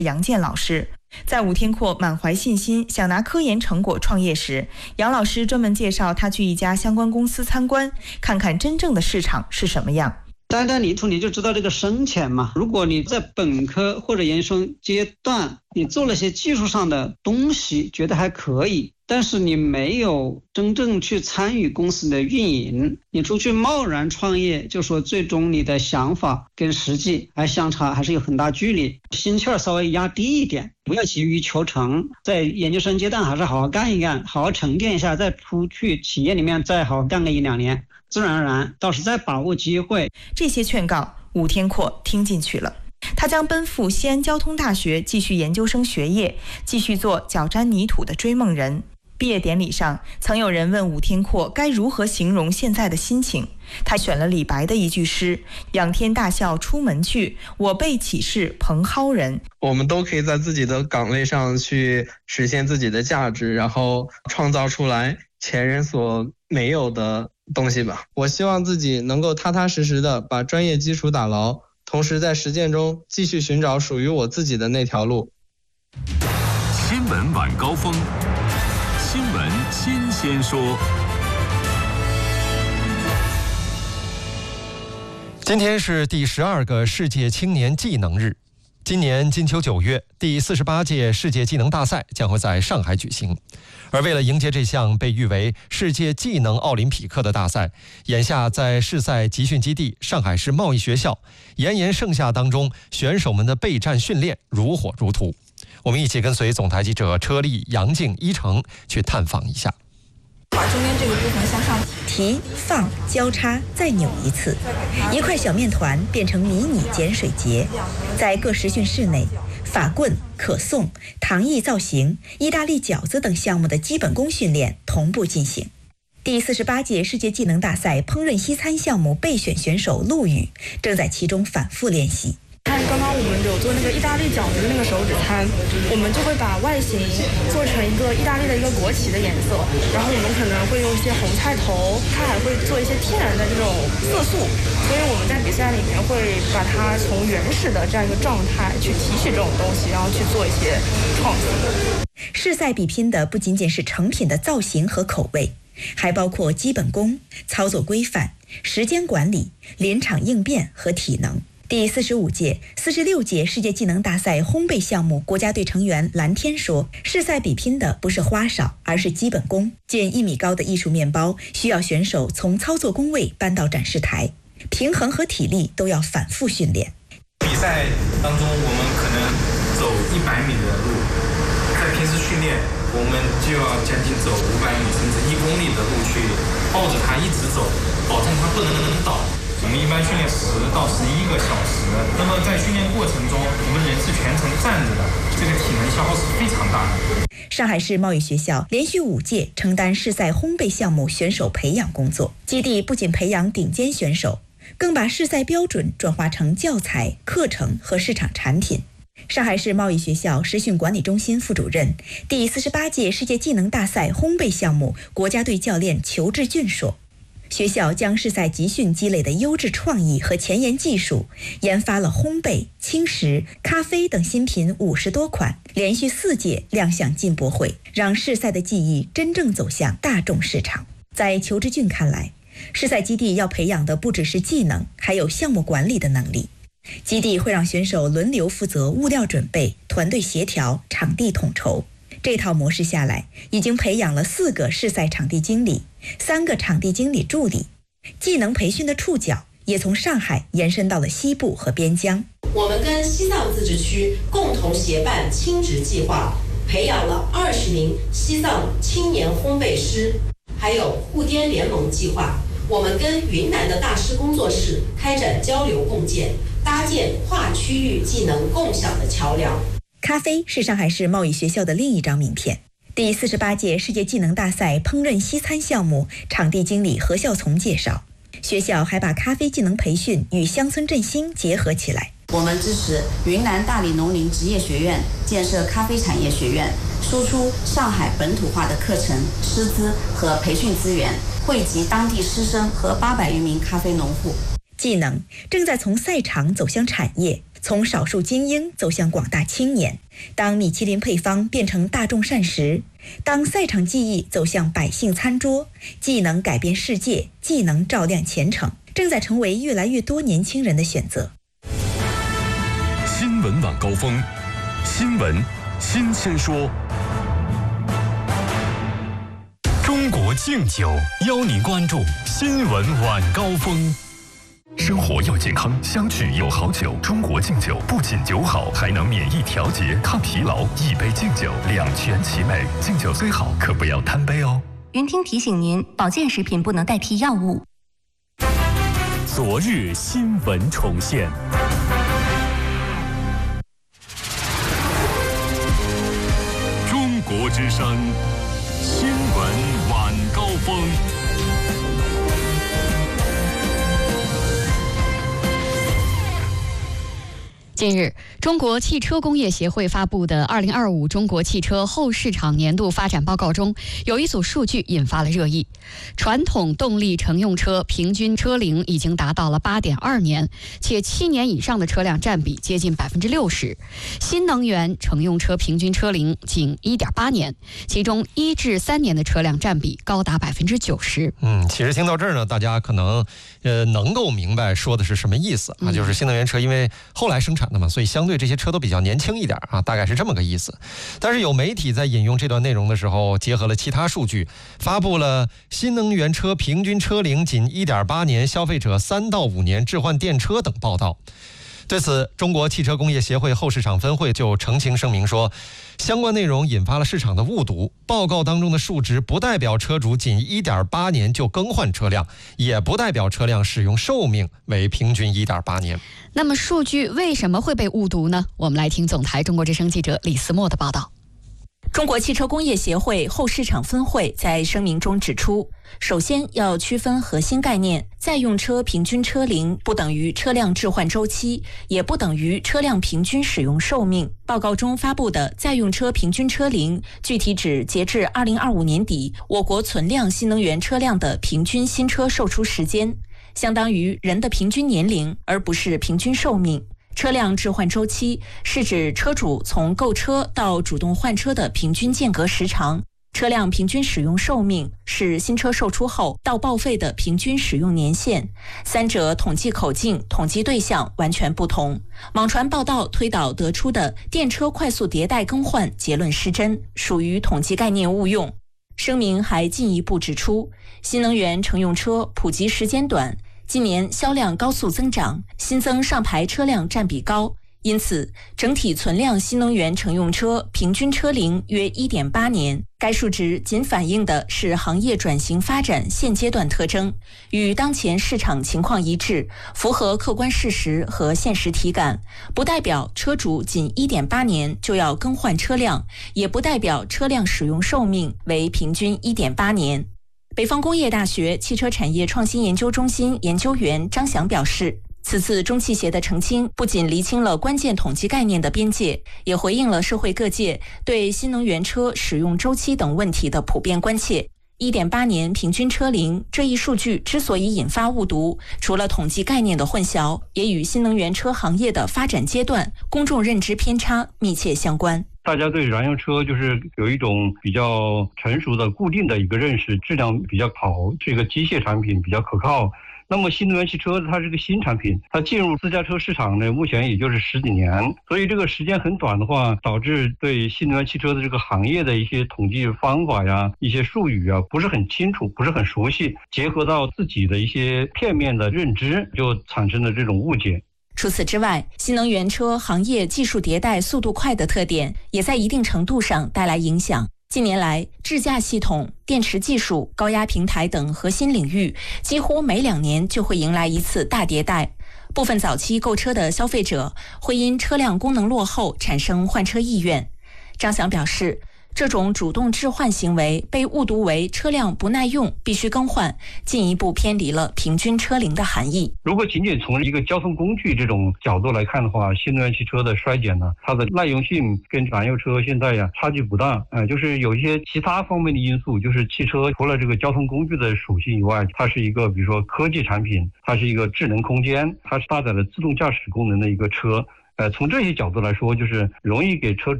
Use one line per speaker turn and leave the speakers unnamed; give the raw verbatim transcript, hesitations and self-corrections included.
杨健老师。在武天阔满怀信心想拿科研成果创业时，杨老师专门介绍他去一家相关公司参观，看看真正的市场是什么样。
单单泥土你就知道这个深浅嘛。如果你在本科或者研究生阶段，你做了些技术上的东西，觉得还可以，但是你没有真正去参与公司的运营，你出去贸然创业，就说最终你的想法跟实际还相差，还是有很大距离。心气儿稍微压低一点，不要急于求成，在研究生阶段还是好好干一干，好好沉淀一下，再出去企业里面再好好干个一两年，自然而然倒是在把握机会。
这些劝告武天阔听进去了，他将奔赴西安交通大学继续研究生学业，继续做脚沾泥土的追梦人。毕业典礼上，曾有人问武天阔该如何形容现在的心情，他选了李白的一句诗：仰天大笑出门去，我辈岂是蓬蒿人。
我们都可以在自己的岗位上去实现自己的价值，然后创造出来前人所没有的东西吧。我希望自己能够踏踏实实的把专业基础打牢，同时在实践中继续寻找属于我自己的那条路。
新闻晚高峰，新闻新鲜说。
今天是第十二个世界青年技能日。今年金秋九月，第四十八届世界技能大赛将会在上海举行。而为了迎接这项被誉为世界技能奥林匹克的大赛，眼下在世赛集训基地上海市贸易学校，炎炎盛夏当中，选手们的备战训练如火如荼。我们一起跟随总台记者车丽、杨静、一成去探访一下。
把中间这个部分向上
提、放、交叉，再扭一次，一块小面团变成迷你碱水节。在各实训室内，法棍、可颂、糖艺造型、意大利饺子等项目的基本功训练同步进行。第四十八届世界技能大赛烹饪西餐项目备选选手陆羽正在其中反复练习。
看刚刚我们有做那个意大利饺子的那个手指餐，我们就会把外形做成一个意大利的一个国旗的颜色，然后我们可能会用一些红菜头，它还会做一些天然的这种色素，所以我们在比赛里面会把它从原始的这样一个状态去提取这种东西，然后去做一些创新。
世赛比拼的不仅仅是成品的造型和口味，还包括基本功、操作规范、时间管理、临场应变和体能。第四十五届、四十六届世界技能大赛烘焙项目国家队成员蓝天说，世赛比拼的不是花哨，而是基本功。近一米高的艺术面包需要选手从操作工位搬到展示台，平衡和体力都要反复训练。
比赛当中我们可能走一百米的路，在平时训练我们就要将近走五百米甚至一公里的路去抱着它一直走，保证它不能倒。我们一般训练十到十一个小时，那么在训练过程中，我们人是全程站着的，这个体能消耗是非常大的。
上海市贸易学校连续五届承担世赛烘焙项目选手培养工作，基地不仅培养顶尖选手，更把世赛标准转化成教材、课程和市场产品。上海市贸易学校实训管理中心副主任、第四十八届世界技能大赛烘焙项目国家队教练裘志俊说，学校将世赛集训积累的优质创意和前沿技术，研发了烘焙、轻食、咖啡等新品五十多款，连续四届亮相进博会，让世赛的技艺真正走向大众市场。在裘志俊看来，世赛基地要培养的不只是技能，还有项目管理的能力。基地会让选手轮流负责物料准备、团队协调、场地统筹。这套模式下来，已经培养了四个世赛场地经理，三个场地经理助理。技能培训的触角也从上海延伸到了西部和边疆。
我们跟西藏自治区共同协办青职计划，培养了二十名西藏青年烘焙师，还有互滇联盟计划。我们跟云南的大师工作室开展交流共建，搭建跨区域技能共享的桥梁。
咖啡是上海市贸易学校的另一张名片。第四十八届世界技能大赛烹饪西餐项目场地经理何孝从介绍，学校还把咖啡技能培训与乡村振兴结合起来。
我们支持云南大理农林职业学院建设咖啡产业学院，输出上海本土化的课程、师资和培训资源，惠及当地师生和八百余名咖啡农户。
技能正在从赛场走向产业， 从少数精英走向广大青年，当米其林配方变成大众膳食，当赛场技艺走向百姓餐桌，既能改变世界，既能照亮前程，正在成为越来越多年轻人的选择。
新闻晚高峰，新闻新鲜说。中国敬酒邀您关注新闻晚高峰。生活要健康，相聚有好酒。中国敬酒不仅酒好，还能免疫调节、抗疲劳。一杯敬酒，两全其美。敬酒虽好，可不要贪杯哦。
云听提醒您，保健食品不能代替药物。
昨日新闻重现。中国之声，新闻晚高峰。
近日，中国汽车工业协会发布的二零二五中国汽车后市场年度发展报告中，有一组数据引发了热议。传统动力乘用车平均车龄已经达到了 八点二年，且七年以上的车辆占比接近百分之六十。新能源乘用车平均车龄仅 一点八年，其中一至三年的车辆占比高达百分之九十。
嗯，其实听到这儿呢，大家可能呃能够明白说的是什么意思啊，就是新能源车因为后来生产那么，所以相对这些车都比较年轻一点啊，大概是这么个意思。但是有媒体在引用这段内容的时候，结合了其他数据，发布了新能源车平均车龄仅 一点八年，消费者三到五年置换电车等报道。对此，中国汽车工业协会后市场分会就澄清声明说，相关内容引发了市场的误读，报告当中的数值不代表车主仅 一点八年就更换车辆，也不代表车辆使用寿命为平均 一点八年。
那么数据为什么会被误读呢？我们来听总台中国之声记者李思墨的报道。
中国汽车工业协会后市场分会在声明中指出，首先要区分核心概念，在用车平均车龄不等于车辆置换周期，也不等于车辆平均使用寿命。报告中发布的在用车平均车龄，具体指截至二零二五年底，我国存量新能源车辆的平均新车售出时间，相当于人的平均年龄，而不是平均寿命。车辆置换周期是指车主从购车到主动换车的平均间隔时长，车辆平均使用寿命是新车售出后到报废的平均使用年限，三者统计口径、统计对象完全不同。网传报道推导得出的电车快速迭代更换结论失真，属于统计概念误用。声明还进一步指出，新能源乘用车普及时间短，今年销量高速增长，新增上牌车辆占比高，因此整体存量新能源乘用车平均车龄约 一点八年。该数值仅反映的是行业转型发展现阶段特征，与当前市场情况一致，符合客观事实和现实体感，不代表车主仅 一点八年就要更换车辆，也不代表车辆使用寿命为平均 一点八年。北方工业大学汽车产业创新研究中心研究员张翔表示，此次中汽协的澄清不仅厘清了关键统计概念的边界，也回应了社会各界对新能源车使用周期等问题的普遍关切。一点八年平均车龄这一数据之所以引发误读，除了统计概念的混淆，也与新能源车行业的发展阶段、公众认知偏差密切相关。
大家对燃油车就是有一种比较成熟的固定的一个认识，质量比较好，这个机械产品比较可靠。那么新能源汽车它是个新产品，它进入私家车市场呢，目前也就是十几年，所以这个时间很短的话，导致对新能源汽车的这个行业的一些统计方法呀、一些术语啊不是很清楚，不是很熟悉，结合到自己的一些片面的认知，就产生了这种误解。
除此之外，新能源车行业技术迭代速度快的特点，也在一定程度上带来影响。近年来，智驾系统、电池技术、高压平台等核心领域，几乎每两年就会迎来一次大迭代。部分早期购车的消费者会因车辆功能落后产生换车意愿。张翔表示，这种主动置换行为被误读为车辆不耐用必须更换，进一步偏离了平均车龄的含义。
如果仅仅从一个交通工具这种角度来看的话，新能源汽车的衰减呢，它的耐用性跟燃油车现在呀差距不大，呃，就是有一些其他方面的因素，就是汽车除了这个交通工具的属性以外，它是一个比如说科技产品，它是一个智能空间，它是搭载了自动驾驶功能的一个车。 呃，从这些角度来说，就是容易给车主